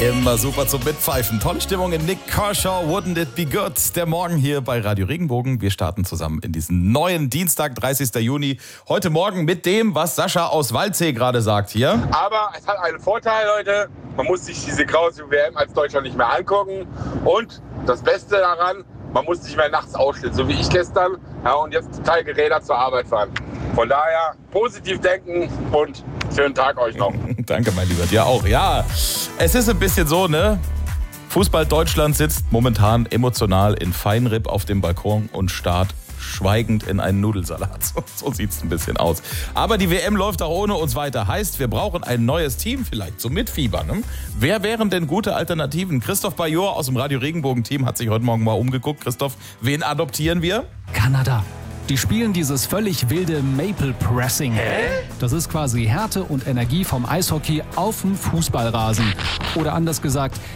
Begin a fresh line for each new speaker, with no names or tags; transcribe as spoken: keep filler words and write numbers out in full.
Immer super zum Mitpfeifen. Tolle Stimmung in Nick Kershaw, Wouldn't It Be Good? Der Morgen hier bei Radio Regenbogen. Wir starten zusammen in diesen neuen Dienstag, dreißigsten Juni. Heute Morgen mit dem, was Sascha aus Waldsee gerade sagt hier.
Aber es hat einen Vorteil, Leute. Man muss sich diese grausige W M als Deutschland nicht mehr angucken. Und das Beste daran, man muss nicht mehr nachts ausstehen, so wie ich gestern. Ja, und jetzt drei Geräte zur Arbeit fahren. Von daher positiv denken und schönen Tag euch noch.
Danke, mein Lieber. Dir auch. Ja, es ist ein bisschen so, ne? Fußball Deutschland sitzt momentan emotional in Feinripp auf dem Balkon und starrt schweigend in einen Nudelsalat. So, so sieht es ein bisschen aus. Aber die W M läuft auch ohne uns weiter. Heißt, wir brauchen ein neues Team vielleicht zum Mitfiebern. Ne? Wer wären denn gute Alternativen? Christoph Bajor aus dem Radio Regenbogen-Team hat sich heute Morgen mal umgeguckt. Christoph, wen adoptieren wir?
Kanada. Die spielen dieses völlig wilde Maple Pressing. Hä? Das ist quasi Härte und Energie vom Eishockey auf dem Fußballrasen. Oder anders gesagt,